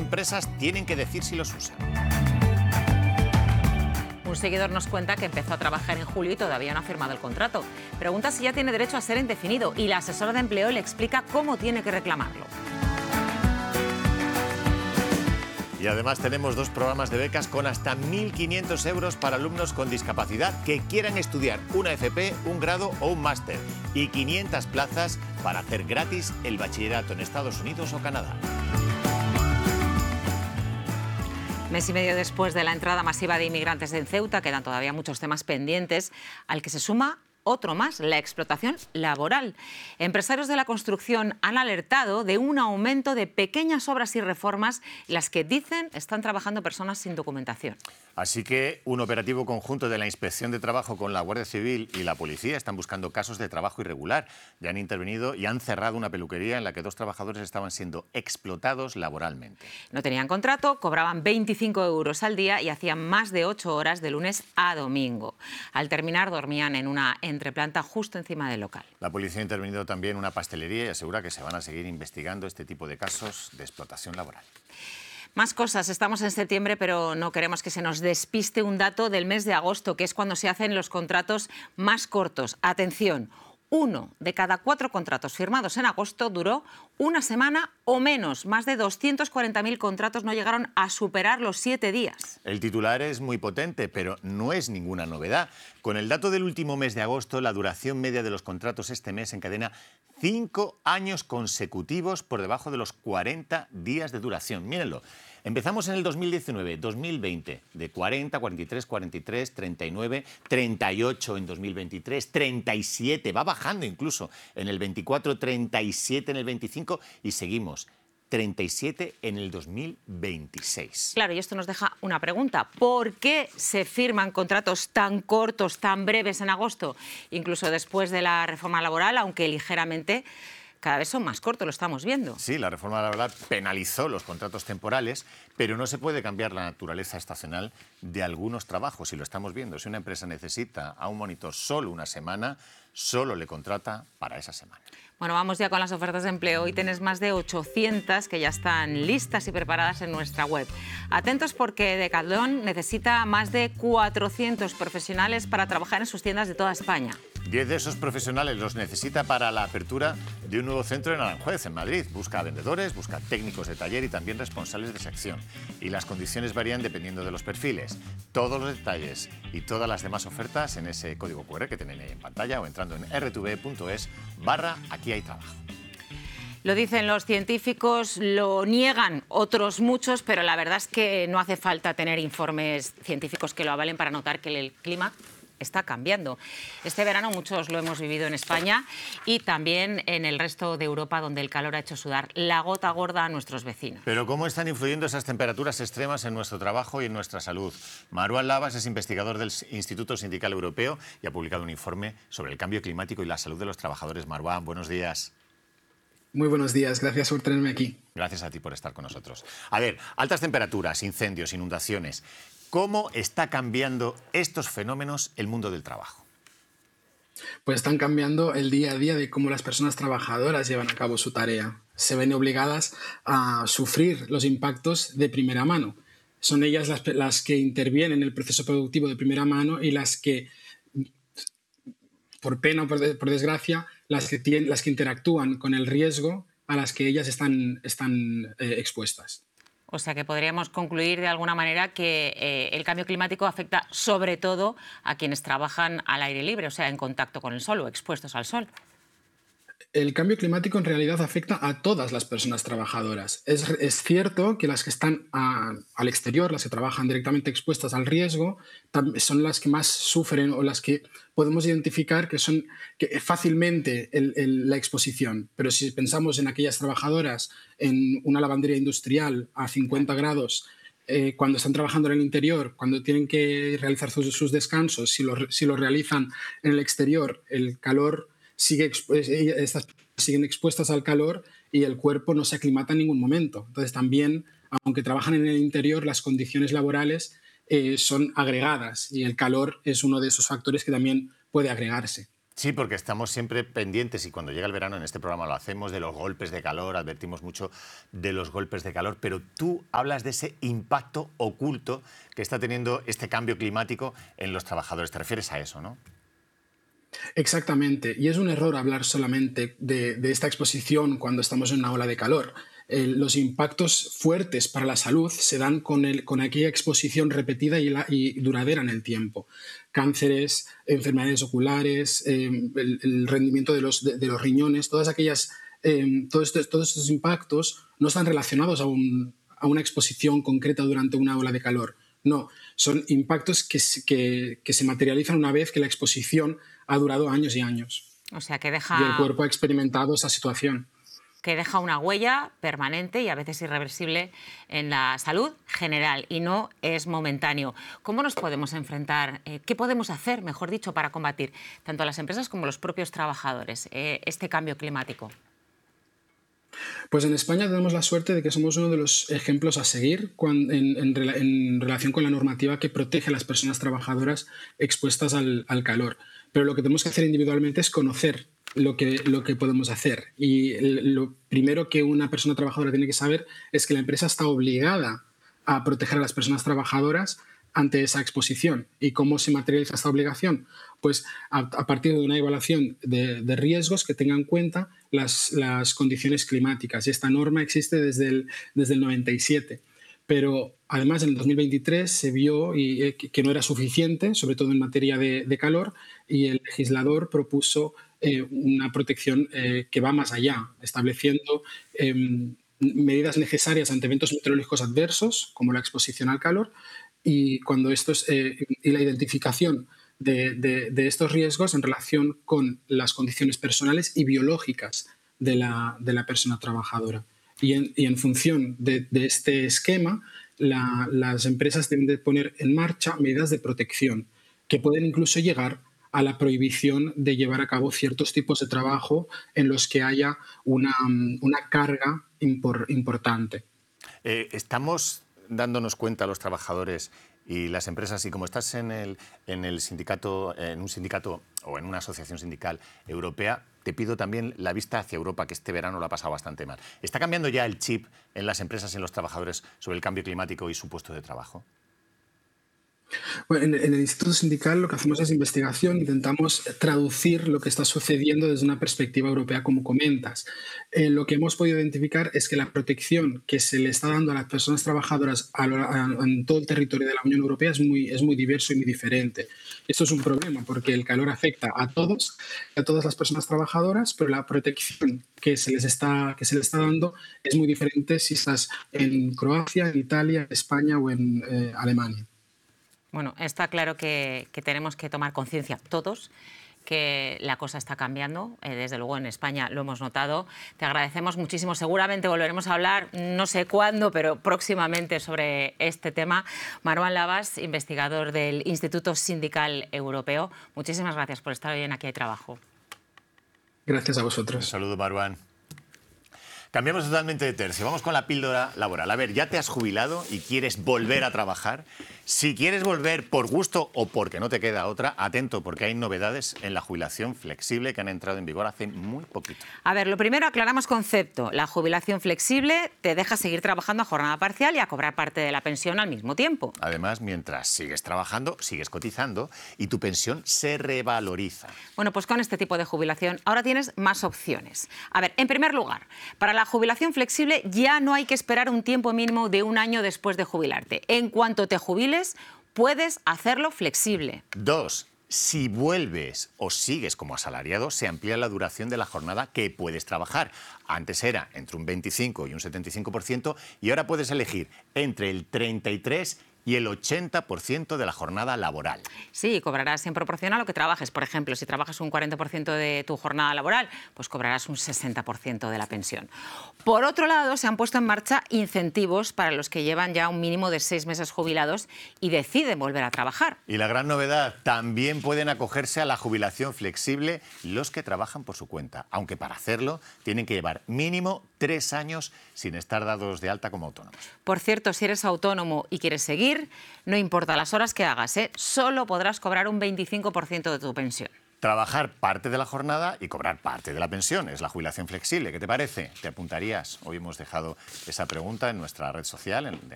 empresas tienen que decir si los usan. Un seguidor nos cuenta que empezó a trabajar en julio y todavía no ha firmado el contrato. Pregunta si ya tiene derecho a ser indefinido y la asesora de empleo le explica cómo tiene que reclamarlo. Y además tenemos 2 programas de becas con hasta 1.500 euros para alumnos con discapacidad que quieran estudiar una FP, un grado o un máster. Y 500 plazas para hacer gratis el bachillerato en Estados Unidos o Canadá. Mes y medio después de la entrada masiva de inmigrantes en Ceuta, quedan todavía muchos temas pendientes, al que se suma otro más, la explotación laboral. Empresarios de la construcción han alertado de un aumento de pequeñas obras y reformas en las que dicen están trabajando personas sin documentación. Así que un operativo conjunto de la Inspección de Trabajo con la Guardia Civil y la Policía están buscando casos de trabajo irregular. Ya han intervenido y han cerrado una peluquería en la que 2 trabajadores estaban siendo explotados laboralmente. No tenían contrato, cobraban 25 euros al día y hacían más de 8 horas de lunes a domingo. Al terminar dormían en una entreplanta justo encima del local. La policía ha intervenido también en una pastelería y asegura que se van a seguir investigando este tipo de casos de explotación laboral. Más cosas. Estamos en septiembre, pero no queremos que se nos despiste un dato del mes de agosto, que es cuando se hacen los contratos más cortos. Atención, 1 de cada 4 contratos firmados en agosto duró una semana o menos. Más de 240.000 contratos no llegaron a superar los 7 días. El titular es muy potente, pero no es ninguna novedad. Con el dato del último mes de agosto, la duración media de los contratos este mes encadena 5 años consecutivos por debajo de los 40 días de duración. Mírenlo. Empezamos en el 2019, 2020, de 40, 43, 43, 39, 38 en 2023, 37, va bajando incluso en el 24, 37 en el 25 y seguimos. 37 en el 2026. Claro, y esto nos deja una pregunta. ¿Por qué se firman contratos tan cortos, tan breves en agosto? Incluso después de la reforma laboral, aunque ligeramente, cada vez son más cortos, lo estamos viendo. Sí, la reforma laboral penalizó los contratos temporales, pero no se puede cambiar la naturaleza estacional de algunos trabajos, y lo estamos viendo. Si una empresa necesita a un monitor solo una semana, solo le contrata para esa semana. Bueno, vamos ya con las ofertas de empleo. Hoy tienes más de 800 que ya están listas y preparadas en nuestra web. Atentos porque Decathlon necesita más de 400 profesionales para trabajar en sus tiendas de toda España. 10 de esos profesionales los necesita para la apertura de un nuevo centro en Aranjuez, en Madrid. Busca vendedores, busca técnicos de taller y también responsables de sección. Y las condiciones varían dependiendo de los perfiles. Todos los detalles y todas las demás ofertas en ese código QR que tenéis ahí en pantalla o entrando en rtv.es/aquí hay trabajo. Lo dicen los científicos, lo niegan otros muchos, pero la verdad es que no hace falta tener informes científicos que lo avalen para notar que el clima está cambiando. Este verano muchos lo hemos vivido en España y también en el resto de Europa, donde el calor ha hecho sudar la gota gorda a nuestros vecinos. Pero ¿cómo están influyendo esas temperaturas extremas en nuestro trabajo y en nuestra salud? Maruán Lavas es investigador del Instituto Sindical Europeo y ha publicado un informe sobre el cambio climático y la salud de los trabajadores. Maruán, buenos días. Muy buenos días, gracias por tenerme aquí. Gracias a ti por estar con nosotros. A ver, altas temperaturas, incendios, inundaciones. ¿Cómo está cambiando estos fenómenos el mundo del trabajo? Pues están cambiando el día a día de cómo las personas trabajadoras llevan a cabo su tarea. Se ven obligadas a sufrir los impactos de primera mano. Son ellas las que intervienen en el proceso productivo de primera mano y las que, por pena o por desgracia, las que interactúan con el riesgo a las que ellas están expuestas. O sea que podríamos concluir de alguna manera que el cambio climático afecta sobre todo a quienes trabajan al aire libre, o sea, en contacto con el sol o expuestos al sol. El cambio climático en realidad afecta a todas las personas trabajadoras. Es cierto que las que están al exterior, las que trabajan directamente expuestas al riesgo, son las que más sufren o las que podemos identificar que son fácilmente la exposición. Pero si pensamos en aquellas trabajadoras en una lavandería industrial a 50 grados, cuando están trabajando en el interior, cuando tienen que realizar sus descansos, si lo realizan en el exterior, el calor estas siguen expuestas al calor y el cuerpo no se aclimata en ningún momento. Entonces también, aunque trabajan en el interior, las condiciones laborales son agregadas y el calor es uno de esos factores que también puede agregarse. Sí, porque estamos siempre pendientes y cuando llega el verano en este programa lo hacemos de los golpes de calor, advertimos mucho de los golpes de calor, pero tú hablas de ese impacto oculto que está teniendo este cambio climático en los trabajadores. ¿Te refieres a eso, no? Exactamente, y es un error hablar solamente de esta exposición cuando estamos en una ola de calor. Los impactos fuertes para la salud se dan con aquella exposición repetida y duradera en el tiempo. Cánceres, enfermedades oculares, el rendimiento de los riñones, todos estos impactos no están relacionados a una exposición concreta durante una ola de calor. No, son impactos que se materializan una vez que la exposición ha durado años y años O sea, que y el deja, cuerpo ha experimentado esa situación. que deja una huella permanente y a veces irreversible en la salud general y no es momentáneo. ¿Cómo nos podemos enfrentar? ¿Qué podemos hacer, mejor dicho, para combatir tanto las empresas como los propios trabajadores este cambio climático? Pues en España tenemos la suerte de que somos uno de los ejemplos a seguir en relación con la normativa que protege a las personas trabajadoras expuestas al calor. Pero lo que tenemos que hacer individualmente es conocer lo que podemos hacer. Y lo primero que una persona trabajadora tiene que saber es que la empresa está obligada a proteger a las personas trabajadoras ante esa exposición. ¿Y cómo se materializa esta obligación? Pues a partir de una evaluación de riesgos que tenga en cuenta las condiciones climáticas. Y esta norma existe desde el 97. Pero además en el 2023 se vio que no era suficiente, sobre todo en materia de calor, y el legislador propuso una protección que va más allá, estableciendo medidas necesarias ante eventos meteorológicos adversos, como la exposición al calor, y y la identificación de estos riesgos en relación con las condiciones personales y biológicas de la persona trabajadora. Y en función de este esquema, las empresas deben de poner en marcha medidas de protección que pueden incluso llegar a la prohibición de llevar a cabo ciertos tipos de trabajo en los que haya una carga importante. Estamos dándonos cuenta los trabajadores y las empresas, y como estás en el sindicato, en un sindicato o en una asociación sindical europea, te pido también la vista hacia Europa, que este verano lo ha pasado bastante mal. ¿Está cambiando ya el chip en las empresas y en los trabajadores sobre el cambio climático y su puesto de trabajo? Bueno, en el Instituto Sindical lo que hacemos es investigación, intentamos traducir lo que está sucediendo desde una perspectiva europea, como comentas. Lo que hemos podido identificar es que la protección que se le está dando a las personas trabajadoras en todo el territorio de la Unión Europea es muy diverso y muy diferente. Esto es un problema porque el calor afecta a todas las personas trabajadoras, pero la protección que se le está dando es muy diferente si estás en Croacia, en Italia, en España o en Alemania. Bueno, está claro que tenemos que tomar conciencia todos que la cosa está cambiando. Desde luego en España lo hemos notado. Te agradecemos muchísimo. Seguramente volveremos a hablar, no sé cuándo, pero próximamente sobre este tema. Marwan Lavas, investigador del Instituto Sindical Europeo. Muchísimas gracias por estar hoy en Aquí hay Trabajo. Gracias a Un vosotros. saludo, Marwan. Cambiamos totalmente de tercio. Vamos con la píldora laboral. A ver, ¿ya te has jubilado y quieres volver a trabajar? Si quieres volver por gusto o porque no te queda otra, atento, porque hay novedades en la jubilación flexible que han entrado en vigor hace muy poquito. A ver, lo primero, aclaramos concepto. La jubilación flexible te deja seguir trabajando a jornada parcial y a cobrar parte de la pensión al mismo tiempo. Además, mientras sigues trabajando, sigues cotizando y tu pensión se revaloriza. Bueno, pues con este tipo de jubilación ahora tienes más opciones. A ver, en primer lugar, para la jubilación flexible ya no hay que esperar un tiempo mínimo de 1 año después de jubilarte. En cuanto te jubiles, puedes hacerlo flexible. 2. Si vuelves o sigues como asalariado, se amplía la duración de la jornada que puedes trabajar. Antes era entre un 25 y un 75% y ahora puedes elegir entre el 33 y el 80% de la jornada laboral. Sí, cobrarás en proporción a lo que trabajes. Por ejemplo, si trabajas un 40% de tu jornada laboral, pues cobrarás un 60% de la pensión. Por otro lado, se han puesto en marcha incentivos para los que llevan ya un mínimo de 6 meses jubilados y deciden volver a trabajar. Y la gran novedad, también pueden acogerse a la jubilación flexible los que trabajan por su cuenta, aunque para hacerlo tienen que llevar mínimo 3 años sin estar dados de alta como autónomos. Por cierto, si eres autónomo y quieres seguir, no importa las horas que hagas, solo podrás cobrar un 25% de tu pensión. trabajar parte de la jornada y cobrar parte de la pensión. Es la jubilación flexible. ¿Qué te parece? ¿Te apuntarías? Hoy hemos dejado esa pregunta en nuestra red social, en